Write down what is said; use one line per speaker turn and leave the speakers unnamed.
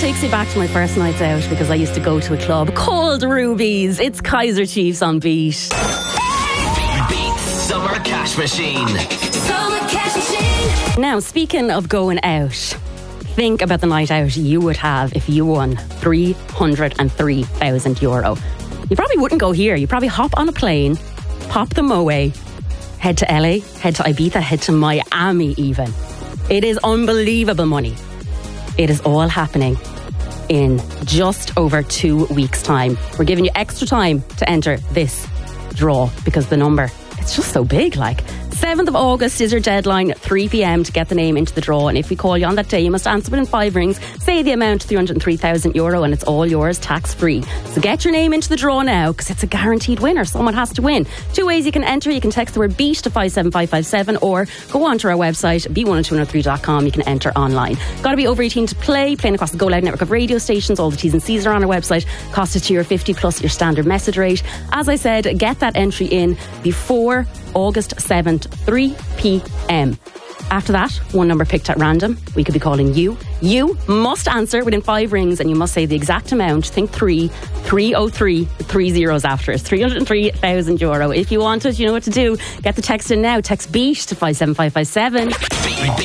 takes me back to my first nights out because I used to go to a club called Ruby's. It's Kaiser Chiefs on Beat.
Beat Summer Cash Machine.
Summer Cash Machine.
Now, speaking of going out, think about the night out you would have if you won €303,000. You probably wouldn't go here. You'd probably hop on a plane, pop the Moe, head to LA, head to Ibiza, head to Miami even. It is unbelievable money. It is all happening in just over 2 weeks' time. We're giving you extra time to enter this draw because the number, it's just so big. 7th of August is your deadline, 3 p.m. to get the name into the draw. And if we call you on that day, you must answer within 5 rings. Say the amount, €303,000, and it's all yours, tax-free. So get your name into the draw now because it's a guaranteed winner. Someone has to win. 2 ways you can enter. You can text the word BEAT to 57557 or go on to our website, b102.3.com. You can enter online. Got to be over 18 to play. Playing across the Go Loud network of radio stations. All the T's and C's are on our website. Cost is to your 50 plus your standard message rate. As I said, get that entry in before August 7th, 3 p.m. After that, one number picked at random. We could be calling you. You must answer within 5 rings and you must say the exact amount. Think 303, 3 zeros after us. €303,000. If you want it, you know what to do. Get the text in now. Text BEAT to 57557.